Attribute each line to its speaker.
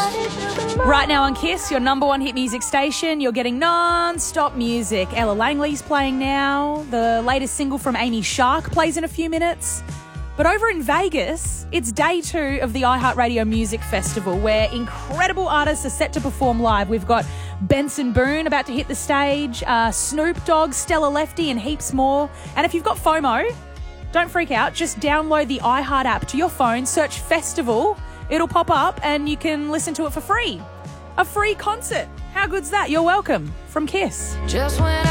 Speaker 1: Right now on Kiss, your number one hit music station, you're getting non-stop music. Ella Langley's playing now. The latest single from Amy Shark plays in a few minutes. But over in Vegas, it's day 2 of the iHeartRadio Music Festival, where incredible artists are set to perform live. We've got Benson Boone about to hit the stage, Snoop Dogg, Stella Lefty, and heaps more. And if you've got FOMO, don't freak out. Just download the iHeart app to your phone, search Festival. It'll pop up and you can listen to it for free. A free concert. How good's that? You're welcome. From Kiss.
Speaker 2: Just when